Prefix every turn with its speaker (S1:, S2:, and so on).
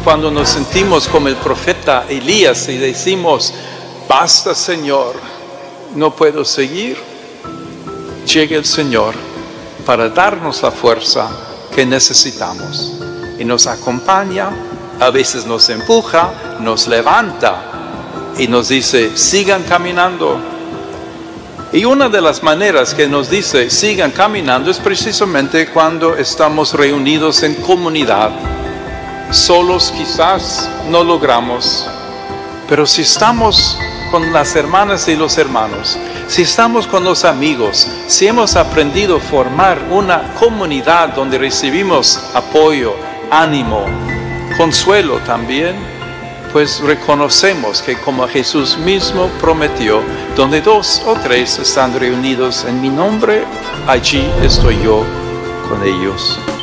S1: cuando nos sentimos como el profeta Elías y decimos, basta Señor, no puedo seguir, llega el Señor para darnos la fuerza que necesitamos y nos acompaña, a veces nos empuja, nos levanta y nos dice, sigan caminando. Y una de las maneras que nos dice, sigan caminando, es precisamente cuando estamos reunidos en comunidad. Solos quizás no logramos, pero si estamos con las hermanas y los hermanos, si estamos con los amigos, si hemos aprendido a formar una comunidad donde recibimos apoyo, ánimo, consuelo también, pues reconocemos que como Jesús mismo prometió, donde 2 o 3 están reunidos en mi nombre, allí estoy yo con ellos.